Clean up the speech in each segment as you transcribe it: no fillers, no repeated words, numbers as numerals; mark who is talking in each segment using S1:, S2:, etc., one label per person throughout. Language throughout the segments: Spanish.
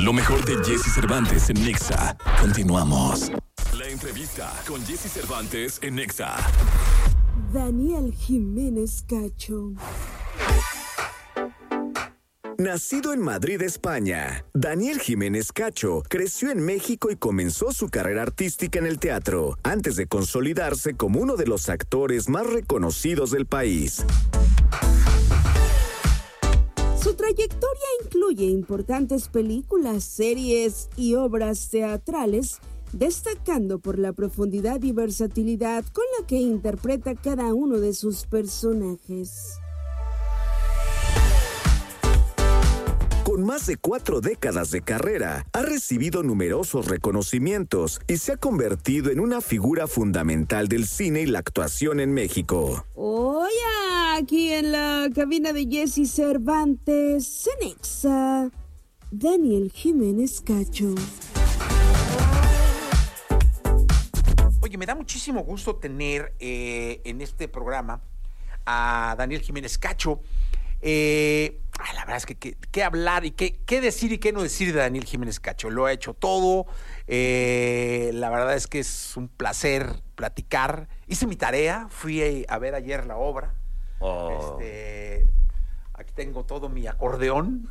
S1: Lo mejor de Jesse Cervantes en Nexa. Continuamos. La entrevista con Jesse Cervantes en Nexa.
S2: Daniel Jiménez Cacho.
S3: Nacido en Madrid, España, Daniel Jiménez Cacho creció en México y comenzó su carrera artística en el teatro, antes de consolidarse como uno de los actores más reconocidos del país.
S2: Su trayectoria incluye importantes películas, series y obras teatrales, destacando por la profundidad y versatilidad con la que interpreta cada uno de sus personajes.
S3: Con más de 4 décadas de carrera, ha recibido numerosos reconocimientos y se ha convertido en una figura fundamental del cine y la actuación en México.
S2: Hoy aquí en la cabina de Jesse Cervantes, en Nexa, Daniel Jiménez Cacho.
S4: Oye, me da muchísimo gusto tener en este programa a Daniel Jiménez Cacho. La verdad es que qué hablar y qué decir y qué no decir de Daniel Jiménez Cacho. Lo ha hecho todo. La verdad es que es un placer platicar. Hice mi tarea, fui a ver ayer la obra. Aquí tengo todo mi acordeón.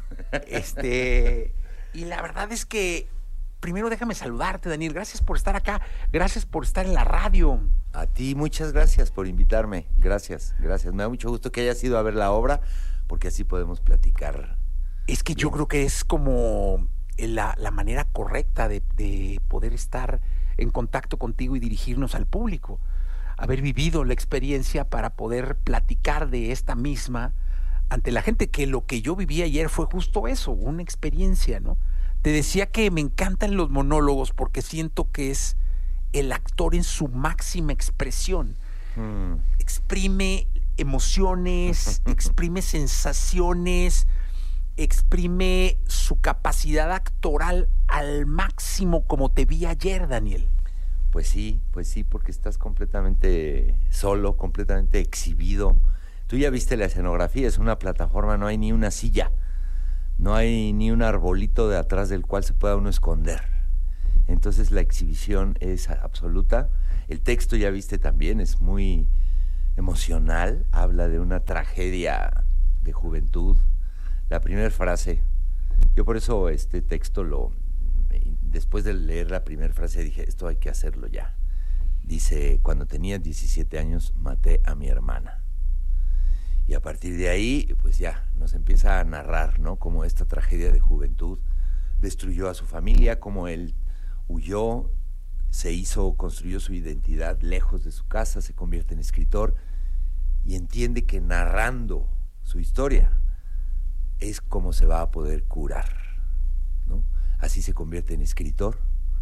S4: Y la verdad es que primero déjame saludarte, Daniel. Gracias por estar acá. Gracias por estar en la radio.
S5: A ti, muchas gracias por invitarme. Gracias. Me da mucho gusto que hayas ido a ver la obra, porque así podemos platicar.
S4: Es que yo creo que es como la manera correcta de poder estar en contacto contigo y dirigirnos al público. Haber vivido la experiencia para poder platicar de esta misma ante la gente, que lo que yo viví ayer fue justo eso, una experiencia, ¿no? Te decía que me encantan los monólogos porque siento que es el actor en su máxima expresión. Exprime emociones, exprime sensaciones, exprime su capacidad actoral al máximo, como te vi ayer, Daniel.
S5: Pues sí, porque estás completamente solo, completamente exhibido. Tú ya viste la escenografía, es una plataforma, no hay ni una silla, no hay ni un arbolito de atrás del cual se pueda uno esconder. Entonces la exhibición es absoluta. El texto, ya viste también, es muy emocional, habla de una tragedia de juventud. La primera frase, yo por eso este texto después de leer la primera frase dije, esto hay que hacerlo ya. Dice, cuando tenía 17 años maté a mi hermana. Y a partir de ahí, pues ya, nos empieza a narrar, ¿no? Cómo esta tragedia de juventud destruyó a su familia, cómo él huyó, construyó su identidad lejos de su casa, se convierte en escritor y entiende que narrando su historia es como se va a poder curar, ¿no? Así se convierte en escritor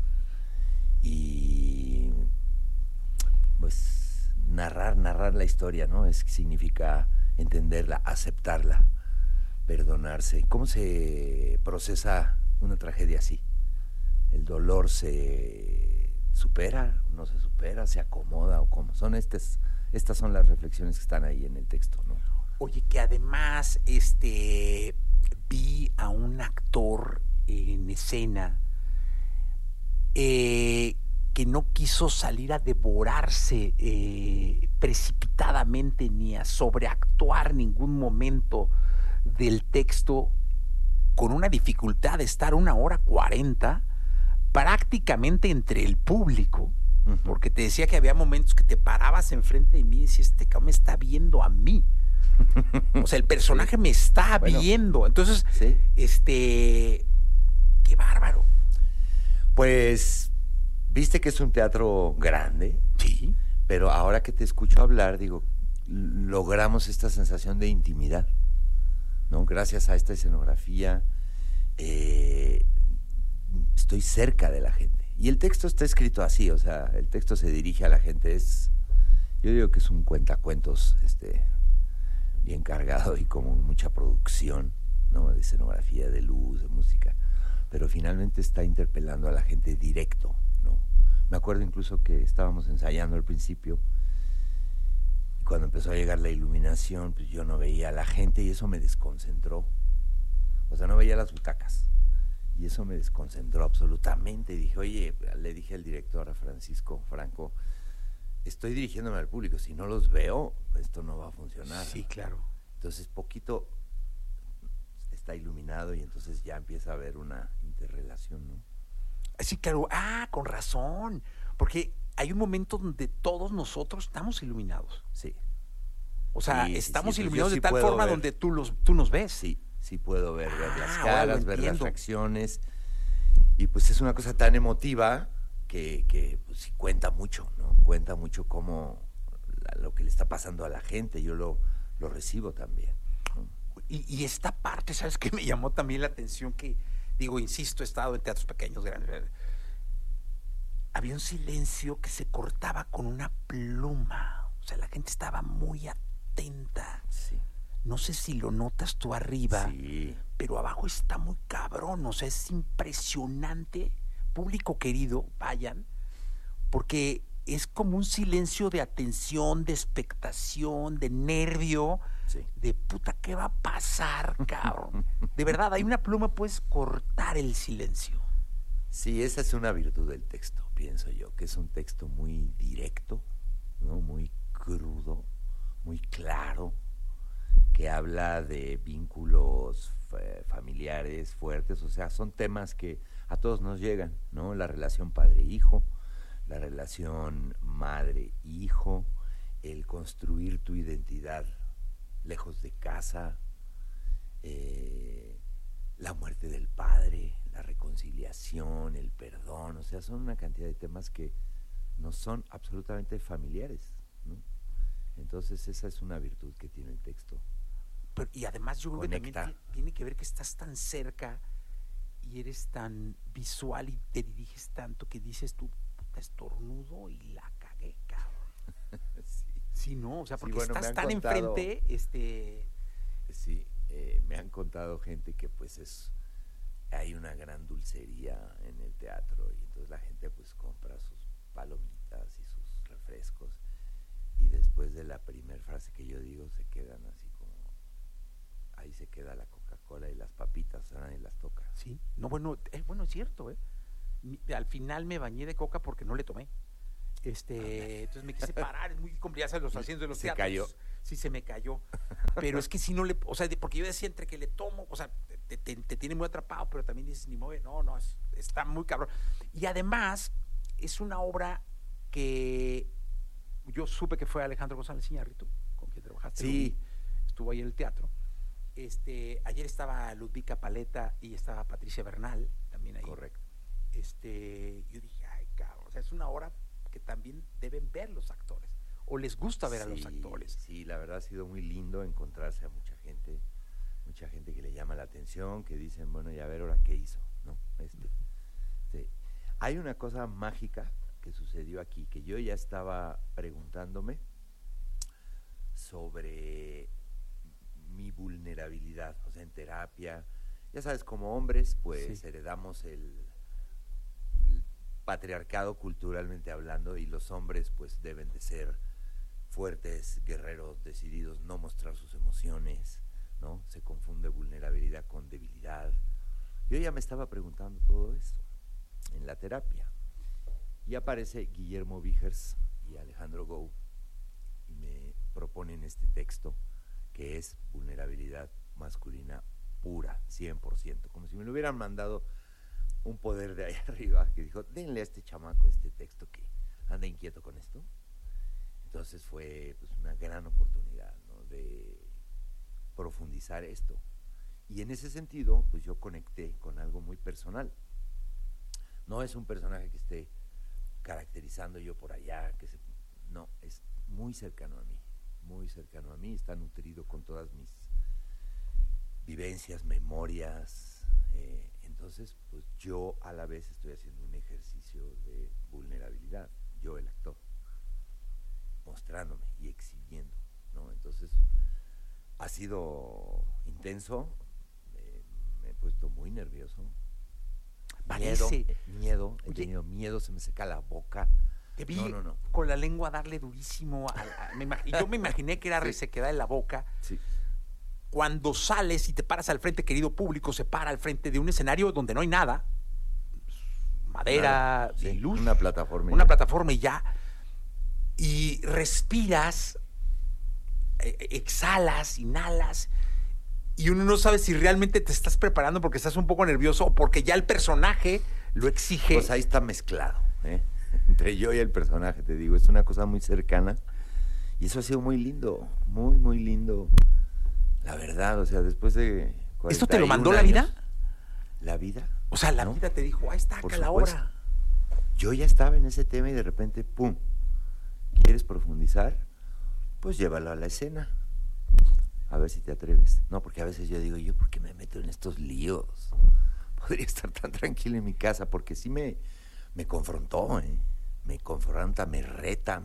S5: y pues narrar la historia, ¿no? Significa entenderla, aceptarla, perdonarse. ¿Cómo se procesa una tragedia así? ¿El dolor se supera, no se supera, se acomoda o cómo? Estas son las reflexiones que están ahí en el texto, ¿no?
S4: Oye, que además vi a un actor en escena que no quiso salir a devorarse precipitadamente ni a sobreactuar ningún momento del texto, con una dificultad de estar 1:40 prácticamente entre el público, porque te decía que había momentos que te parabas enfrente de mí y decías, este cabrón me está viendo a mí. O sea, el personaje me está viendo. Entonces, qué bárbaro.
S5: Pues, viste que es un teatro grande.
S4: Sí.
S5: Pero ahora que te escucho hablar, digo, logramos esta sensación de intimidad, ¿no? Gracias a esta escenografía, estoy cerca de la gente. Y el texto está escrito así, o sea, el texto se dirige a la gente. Yo digo que es un cuentacuentos, bien cargado y como mucha producción, ¿no? De escenografía, de luz, de música. Pero finalmente está interpelando a la gente directo, ¿no? Me acuerdo incluso que estábamos ensayando al principio, y cuando empezó a llegar la iluminación, pues yo no veía a la gente y eso me desconcentró. O sea, no veía las butacas. Y eso me desconcentró absolutamente. Y dije, oye, le dije al director, a Francisco Franco, estoy dirigiéndome al público, si no los veo, esto no va a funcionar.
S4: Sí, claro.
S5: Entonces poquito está iluminado y entonces ya empieza a haber una interrelación, ¿no?
S4: Sí, claro. Con razón. Porque hay un momento donde todos nosotros estamos iluminados.
S5: Sí.
S4: O sea,
S5: Sí,
S4: estamos
S5: sí,
S4: iluminados
S5: yo
S4: de
S5: sí
S4: tal
S5: puedo
S4: forma
S5: ver.
S4: donde tú nos ves.
S5: Sí puedo ver las
S4: ahora lo
S5: caras, ver las
S4: entiendo.
S5: reacciones. Y pues es una cosa tan emotiva que pues, sí cuenta mucho, ¿no? Cuenta mucho cómo lo que le está pasando a la gente. Yo lo recibo también, ¿no?
S4: Y esta parte, ¿sabes qué? Me llamó también la atención que, digo, insisto, he estado en teatros pequeños, grandes. Había un silencio que se cortaba con una pluma. O sea, la gente estaba muy atenta.
S5: Sí.
S4: No sé si lo notas tú arriba,
S5: Sí.
S4: pero abajo está muy cabrón. O sea, es impresionante. Público querido, vayan, porque es como un silencio de atención, de expectación, de nervio,
S5: Sí.
S4: de puta, ¿qué va a pasar, cabrón? De verdad, hay una pluma, puedes cortar el silencio.
S5: Sí, esa es una virtud del texto, pienso yo, que es un texto muy directo, ¿no? Muy crudo, muy claro, que habla de vínculos familiares fuertes, o sea, son temas que a todos nos llegan, ¿no? La relación padre-hijo, la relación madre-hijo, el construir tu identidad lejos de casa, la muerte del padre, la reconciliación, el perdón, o sea, son una cantidad de temas que nos son absolutamente familiares, ¿no? Entonces esa es una virtud que tiene el texto.
S4: Pero, y además yo creo que
S5: Conecta.
S4: también tiene que ver que estás tan cerca y eres tan visual y te diriges tanto que dices tú, puta, estornudo y la cagué, cabrón.
S5: Sí.
S4: Sí, no, o sea,
S5: Sí,
S4: porque
S5: bueno, me
S4: estás
S5: han
S4: tan
S5: contado-
S4: enfrente,
S5: Sí, me han contado gente que pues hay una gran dulcería en el teatro y entonces la gente pues compra sus palomitas y sus refrescos y después de la primera frase que yo digo se quedan así como, ahí se queda la Coca-Cola y las papitas, o sea, nadie las toca.
S4: sí. No, bueno, es cierto, ¿eh? Al final me bañé de coca porque no le tomé. Entonces me quise parar, es muy complicado, ¿sabes? Los asientos de los
S5: Se
S4: teatros.
S5: cayó.
S4: Sí, se me cayó. Pero es que si no le, o sea, porque yo decía entre que le tomo, o sea, te tiene muy atrapado, pero también dices, ni mueve, no, está muy cabrón. Y además, es una obra que yo supe que fue Alejandro González Iñárritu, con quien trabajaste.
S5: Sí.
S4: Estuvo ahí en el teatro. Ayer estaba Ludvika Paleta y estaba Patricia Bernal, también ahí.
S5: Correcto.
S4: Yo dije, ay, cabrón, o sea, es una obra que también deben ver los actores, o les gusta ver a los actores.
S5: Sí, la verdad ha sido muy lindo encontrarse a mucha gente que le llama la atención, que dicen, bueno, ya a ver ahora qué hizo, ¿no? Hay una cosa mágica que sucedió aquí, que yo ya estaba preguntándome sobre mi vulnerabilidad, o sea, en terapia, ya sabes, como hombres, pues
S4: Sí.
S5: heredamos el patriarcado culturalmente hablando y los hombres pues deben de ser fuertes, guerreros, decididos, no mostrar sus emociones, ¿no? Se confunde vulnerabilidad con debilidad. Yo ya me estaba preguntando todo esto en la terapia y aparece Guillermo Vigers y Alejandro Gou y me proponen este texto que es vulnerabilidad masculina pura, 100%, como si me lo hubieran mandado un poder de ahí arriba que dijo, denle a este chamaco este texto que anda inquieto con esto. Entonces fue pues una gran oportunidad, ¿no? De profundizar esto. Y en ese sentido, pues yo conecté con algo muy personal. No es un personaje que esté caracterizando yo por allá, no, es muy cercano a mí, está nutrido con todas mis vivencias, memorias, entonces pues yo a la vez estoy haciendo un ejercicio de vulnerabilidad, yo el actor, mostrándome y exhibiendo, ¿no? Entonces ha sido intenso, me he puesto muy nervioso,
S4: Parece.
S5: miedo, he
S4: Oye,
S5: tenido miedo, se me seca la boca.
S4: Te vi
S5: No.
S4: con la lengua darle durísimo. Y yo me imaginé que era
S5: Sí.
S4: resequedad en la boca.
S5: Sí.
S4: cuando sales y te paras al frente, querido público, se para al frente de un escenario donde no hay nada, madera,
S5: sí,
S4: luz,
S5: una plataforma.
S4: Una plataforma y ya. Y respiras, exhalas, inhalas, y uno no sabe si realmente te estás preparando porque estás un poco nervioso o porque ya el personaje lo exige.
S5: Pues ahí está mezclado, ¿eh? Entre yo y el personaje, te digo, es una cosa muy cercana. Y eso ha sido muy lindo, muy, muy lindo. La verdad, o sea, después de 41
S4: ¿Esto te lo mandó la
S5: años,
S4: vida?
S5: ¿La vida?
S4: O sea, la
S5: ¿no?
S4: vida te dijo, ahí está,
S5: Por
S4: acá la
S5: supuesto.
S4: hora.
S5: Yo ya estaba en ese tema y de repente, ¡pum! ¿Quieres profundizar? Pues llévalo a la escena. A ver si te atreves. No, porque a veces yo digo, ¿yo por qué me meto en estos líos? Podría estar tan tranquilo en mi casa, porque sí me confrontó, ¿eh? Me confronta, me reta,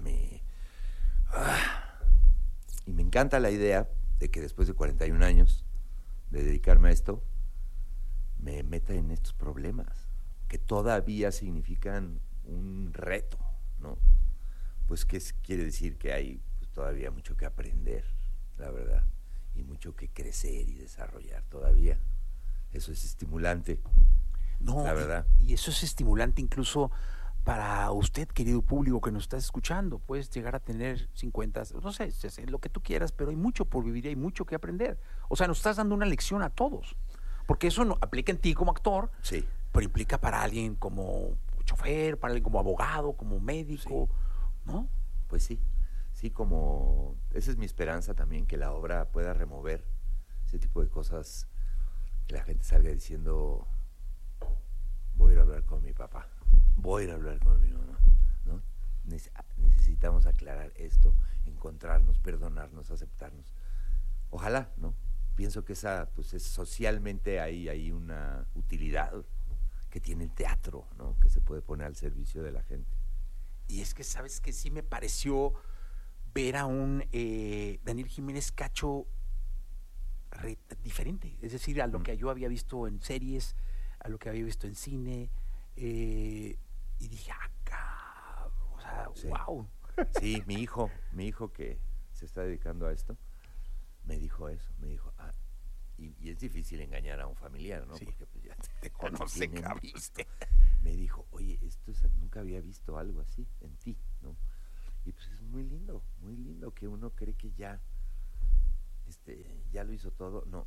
S5: Y me encanta la idea de que después de 41 años de dedicarme a esto, me meta en estos problemas, que todavía significan un reto, ¿no? Pues que quiere decir que hay pues, todavía mucho que aprender, la verdad, y mucho que crecer y desarrollar todavía. Eso es estimulante,
S4: No,
S5: la verdad.
S4: Y eso es estimulante incluso para usted, querido público que nos estás escuchando. Puedes llegar a tener 50, no sé, lo que tú quieras, pero hay mucho por vivir y hay mucho que aprender. O sea, nos estás dando una lección a todos. Porque eso no aplica en ti como actor,
S5: Sí.
S4: pero implica para alguien como chofer, para alguien como abogado, como médico, ¿no?
S5: Pues sí, como esa es mi esperanza también, que la obra pueda remover ese tipo de cosas, que la gente salga diciendo, voy a ir a hablar con mi papá, voy a ir a hablar con mi mamá, ¿no? Necesitamos aclarar esto, encontrarnos, perdonarnos, aceptarnos. Ojalá, ¿no? Pienso que esa, pues es socialmente hay una utilidad que tiene el teatro, ¿no? Que se puede poner al servicio de la gente.
S4: Y es que, ¿sabes que sí me pareció ver a un Daniel Jiménez Cacho diferente? Es decir, a lo que yo había visto en series, a lo que había visto en cine, y dije, acá, o sea,
S5: Sí.
S4: wow.
S5: Sí, mi hijo que se está dedicando a esto, me dijo eso, me dijo, y es difícil engañar a un familiar, ¿no?
S4: Sí.
S5: Porque pues ya
S4: Te conoce,
S5: tienen
S4: cabrón.
S5: visto. Me dijo, oye, nunca había visto algo así en ti, ¿no? Y pues es muy lindo que uno cree que ya, ya lo hizo todo. No.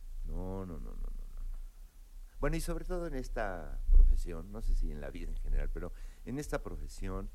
S5: Bueno, y sobre todo en esta profesión, no sé si en la vida en general, pero en esta profesión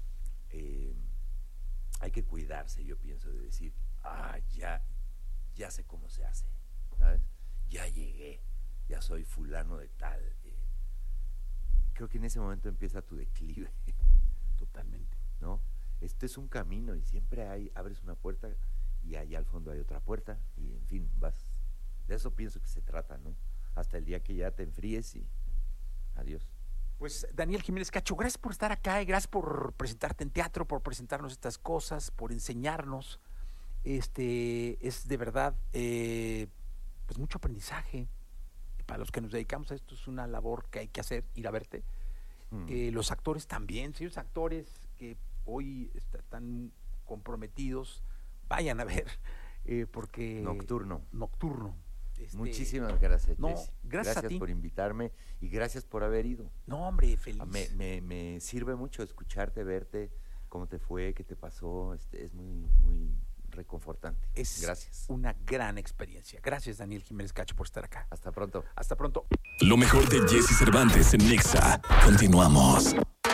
S5: hay que cuidarse, yo pienso, de decir, ya sé cómo se hace, ¿sabes? Ya llegué, ya soy fulano de tal. Creo que en ese momento empieza tu declive,
S4: Totalmente.
S5: ¿no? Este es un camino y siempre abres una puerta y allá al fondo hay otra puerta y en fin, de eso pienso que se trata, ¿no? Hasta el día que ya te enfríes y adiós.
S4: Pues Daniel Jiménez Cacho, gracias por estar acá y gracias por presentarte en teatro, por presentarnos estas cosas, por enseñarnos. Es de verdad pues mucho aprendizaje. Para los que nos dedicamos a esto es una labor que hay que hacer, ir a verte. Los actores también, señores actores que hoy están comprometidos, vayan a ver, porque
S5: Nocturno.
S4: Muchísimas
S5: Muchísimas gracias,
S4: No,
S5: Jesse.
S4: gracias a ti.
S5: por invitarme y gracias por haber ido.
S4: No, hombre, feliz.
S5: Me sirve mucho escucharte, verte, cómo te fue, qué te pasó. Es muy, muy reconfortante. Gracias.
S4: Una gran experiencia. Gracias, Daniel Jiménez Cacho, por estar acá.
S5: Hasta pronto.
S4: Hasta pronto.
S1: Lo mejor de Jesse Cervantes en Nexa. Continuamos.